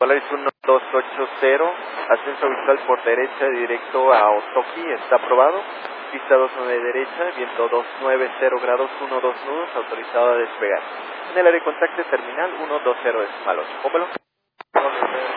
Polaris 1280, ascenso visual por derecha directo a Otoki, está aprobado. Pista 29 derecha, viento 290 grados, 12 nudos, autorizado a despegar. En el área de contacto terminal 120 decimal 8. Póngalo.